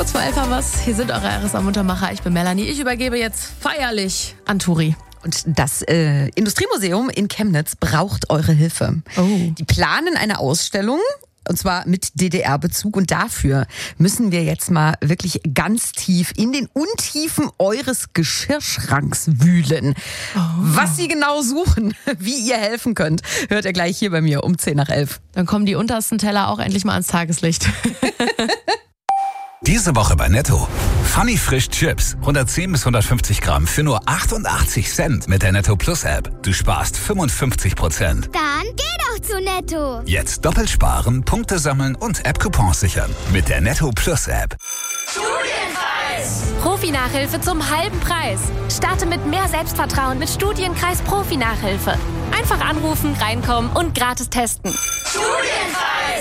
Kurz vor 11 haben wir's. Hier sind eure RSA-Muntermacher. Ich bin Melanie. Ich übergebe jetzt feierlich an Turi. Und das Industriemuseum in Chemnitz braucht eure Hilfe. Oh. Die planen eine Ausstellung. Und zwar mit DDR-Bezug. Und dafür müssen wir jetzt mal wirklich ganz tief in den Untiefen eures Geschirrschranks wühlen. Oh. Was sie genau suchen, wie ihr helfen könnt, hört ihr gleich hier bei mir um 10 nach 11. Dann kommen die untersten Teller auch endlich mal ans Tageslicht. Diese Woche bei Netto. Funny Frisch Chips. 110 bis 150 Gramm für nur 88 Cent mit der Netto Plus App. Du sparst 55%. Dann geh doch zu Netto. Jetzt doppelt sparen, Punkte sammeln und App-Coupons sichern. Mit der Netto Plus App. Studienkreis. Profi-Nachhilfe zum halben Preis. Starte mit mehr Selbstvertrauen mit Studienkreis Profi-Nachhilfe. Einfach anrufen, reinkommen und gratis testen. Studienkreis.